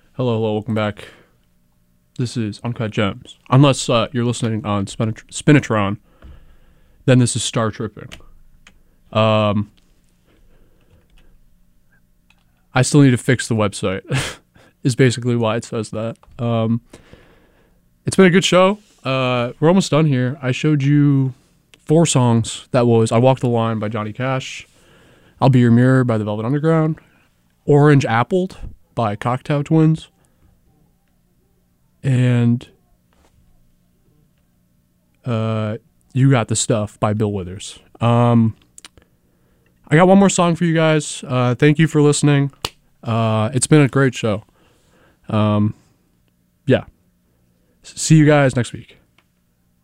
Hello, welcome back. This is Uncut Gems. Unless you're listening on Spinatron, then this is Star Tripping. I still need to fix the website, is basically why it says that. It's been a good show. We're almost done here. I showed you 4 songs. That was I Walk the Line by Johnny Cash, I'll Be Your Mirror by the Velvet Underground, Orange Appled by Cocktail Twins, and You Got the Stuff by Bill Withers. I got one more song for you guys. Thank you for listening. It's been a great show. Yeah. See you guys next week.